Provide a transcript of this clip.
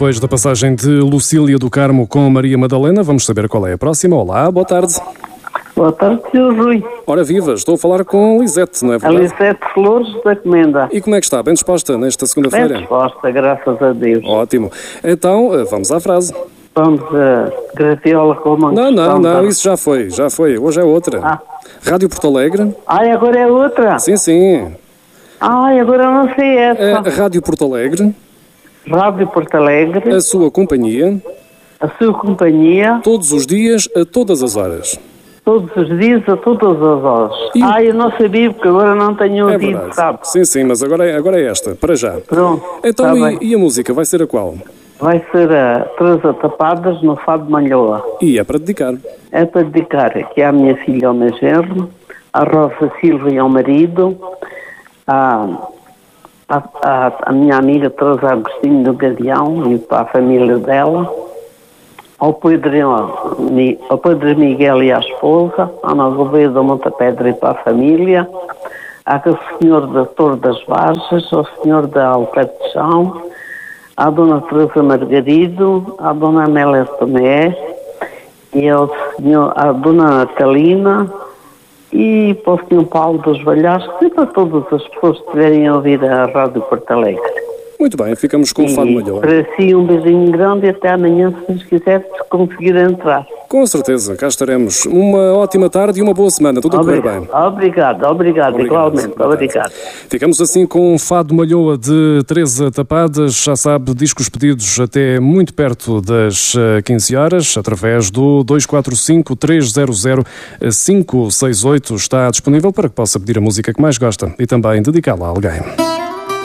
depois da passagem de Lucília do Carmo com Maria Madalena, vamos saber qual é a próxima. Olá, boa tarde. Boa tarde, Sr. Rui. Ora viva, estou a falar com Lisete, não é A verdade? Lisete Flores da Comenda. E como é que está? Bem disposta nesta Bem segunda-feira? disposta, graças a Deus. Ótimo. Então, vamos à frase. Vamos a graviola com uma Não, isso já foi. Hoje é outra. Rádio Porto Alegre. Ai, agora é outra? Sim. Ai, agora eu não sei essa. Rádio Porto Alegre, Rádio Porto Alegre, a sua companhia, a sua companhia, todos os dias, a todas as horas. todos os dias, a todas as horas. E- Ai, eu não sabia, porque agora não tenho É ouvido, verdade. sabe? Sim, mas agora é esta, para já. Pronto, Então, tá bem. e a música vai ser a qual? Vai ser a Teresa Tapadas no Fado de Malhoa. E é para dedicar. É para dedicar aqui à minha filha e ao meu genro, à Rosa Silva e ao marido, à minha amiga Teresa Agostinho do Gadião e para a família dela, ao Pedro Miguel e à esposa, à Ana Gouveia da Montapedra e para a família, ao senhor da Torre das Varjas, ao senhor da Alpete de Chão, à dona Teresa Margarido, à dona Amélia Tomé e à dona Natalina e para o senhor Paulo dos Valhascos e para todas as pessoas que estiverem a ouvir a Rádio Porto Alegre. Muito bem, ficamos com o Fado Malhoa. Para si um beijinho grande e até amanhã, se nos quiser conseguir entrar. Com certeza, cá estaremos. Uma ótima tarde e uma boa semana. Tudo a correr bem. Obrigado, igualmente, obrigado. Ficamos assim com o Fado Malhoa de Teresa Tapadas. Já sabe, discos pedidos até muito perto das 15 horas, através do 245-300-568. Está disponível para que possa pedir a música que mais gosta e também dedicá-la a alguém.